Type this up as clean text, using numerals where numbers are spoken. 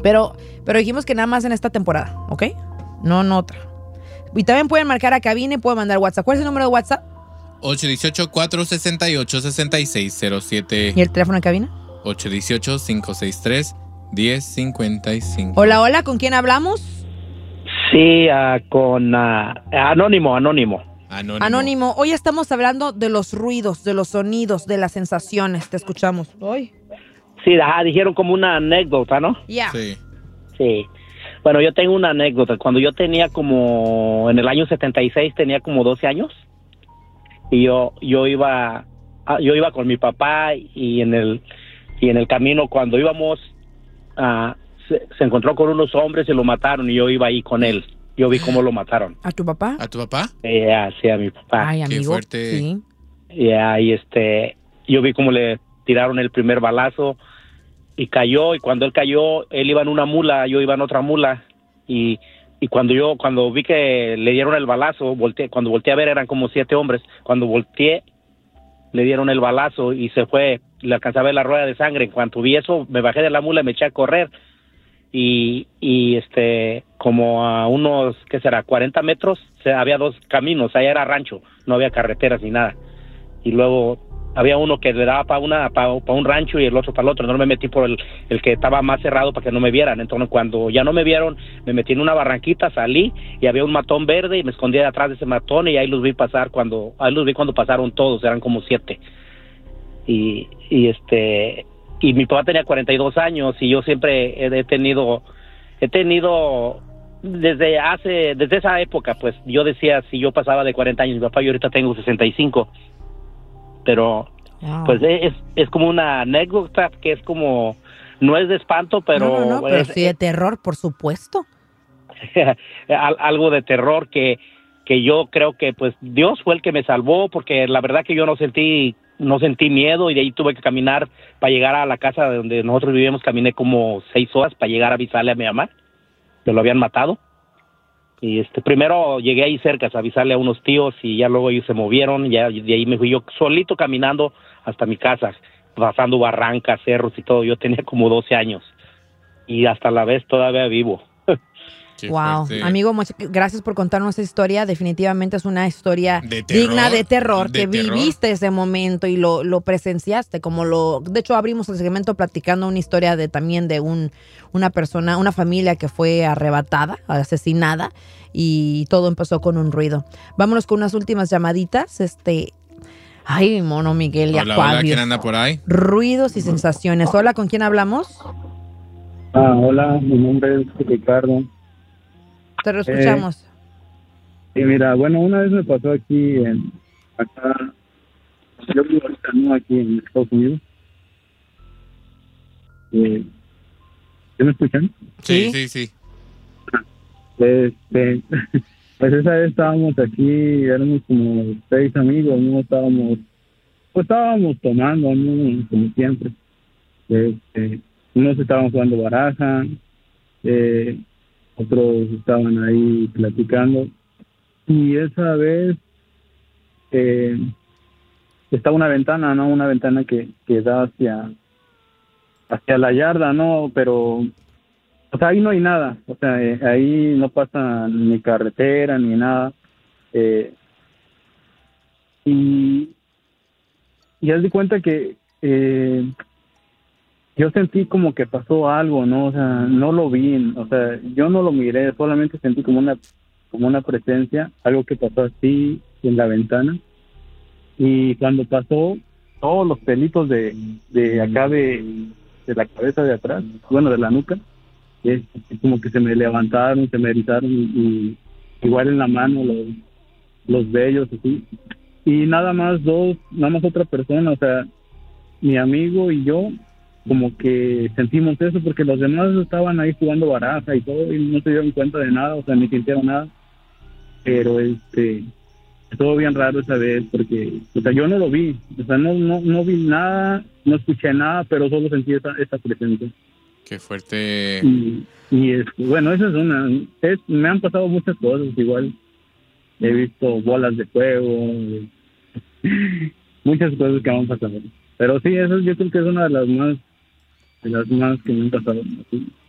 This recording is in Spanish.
Pero dijimos que nada más en esta temporada, ¿ok? No en otra. Y también pueden marcar a cabina y pueden mandar WhatsApp. ¿Cuál es el número de WhatsApp? 818-468-6607. ¿Y el teléfono de cabina? 818-563-1055. Hola, ¿con quién hablamos? Sí, con Anónimo. Anónimo, hoy estamos hablando de los ruidos, de los sonidos, de las sensaciones. Te escuchamos. Hoy. Sí, dijeron como una anécdota, ¿no? Ya. Sí. Sí. Bueno, yo tengo una anécdota. Cuando yo tenía en el año 76, tenía como 12 años. Y yo iba con mi papá y en el camino cuando íbamos se encontró con unos hombres y lo mataron y yo iba ahí con él. Yo vi cómo lo mataron. ¿A tu papá? ¿A tu papá? Sí, a mi papá. Ay, amigo. Qué fuerte. Sí. Y yo vi cómo le tiraron el primer balazo y cayó, y cuando él cayó, él iba en una mula, yo iba en otra mula, y cuando vi que le dieron el balazo, cuando volteé a ver eran como 7 hombres, cuando volteé le dieron el balazo y se fue, le alcanzaba a ver la rueda de sangre. En cuanto vi eso, me bajé de la mula y me eché a correr, y como a unos, ¿qué será?, 40 metros, había 2 caminos, allá era rancho, no había carreteras ni nada, y luego había uno que le daba para un rancho y el otro para el otro. No me metí por el que estaba más cerrado para que no me vieran. Entonces, cuando ya no me vieron, me metí en una barranquita, salí y había un matón verde y me escondí detrás de ese matón y ahí los vi cuando pasaron todos, eran como 7. Y mi papá tenía 42 años y yo siempre he tenido desde esa época, pues yo decía, si yo pasaba de 40 años, mi papá, yo ahorita tengo 65. Pero Wow. pues es como una anécdota que es como, no es de espanto, pero No, pero sí de terror, por supuesto. algo de terror que yo creo que pues Dios fue el que me salvó, porque la verdad que yo no sentí miedo, y de ahí tuve que caminar para llegar a la casa donde nosotros vivíamos. Caminé como 6 horas para llegar a avisarle a mi mamá que lo habían matado. Y primero llegué ahí cerca a avisarle a unos tíos y ya luego ellos se movieron, ya de ahí me fui yo solito caminando hasta mi casa, pasando barrancas, cerros y todo. Yo tenía como 12 años y hasta la vez todavía vivo. Wow, fuerte. amigo, muchas gracias por contarnos esa historia. Definitivamente es una historia digna de terror, viviste ese momento y lo presenciaste. De hecho, abrimos el segmento platicando una historia también de una persona, una familia que fue arrebatada, asesinada, y todo empezó con un ruido. Vámonos con unas últimas llamaditas. Ay, mono Miguel y Hola, ¿quién anda por ahí? Ruidos y sensaciones. Hola, ¿con quién hablamos? Hola, mi nombre es Ricardo. Te lo escuchamos. Y mira, bueno, una vez me pasó acá, yo vivo ahorita, ¿no?, aquí en Estados Unidos. ¿Sí me escuchan? Sí. Pues esa vez estábamos aquí, éramos como 6 amigos, ¿no? Estábamos tomando, ¿no?, como siempre. Unos estaban jugando baraja, otros estaban ahí platicando, y esa vez estaba una ventana, ¿no? Una ventana que da hacia la yarda, ¿no? Pero, o sea, ahí no hay nada, o sea, ahí no pasa ni carretera ni nada, y haz de cuenta que yo sentí como que pasó algo, ¿no? O sea, no lo vi, o sea, yo no lo miré, solamente sentí como una presencia, algo que pasó así en la ventana. Y cuando pasó, todos los pelitos de acá de la cabeza de atrás, bueno, de la nuca, como que se me levantaron, se me erizaron, y igual en la mano los vellos, así. Y nada más otra persona, o sea, mi amigo y yo, como que sentimos eso, porque los demás estaban ahí jugando baraja y todo y no se dieron cuenta de nada, o sea, ni sintieron nada. Pero estuvo bien raro esa vez, porque, o sea, yo no lo vi, o sea, no vi nada, no escuché nada, pero solo sentí esa presencia. Qué fuerte. Y bueno, esa es me han pasado muchas cosas, igual he visto bolas de fuego, muchas cosas que me han pasado. Pero sí, eso yo creo que es una de las más que me han pasado. ¿Sí?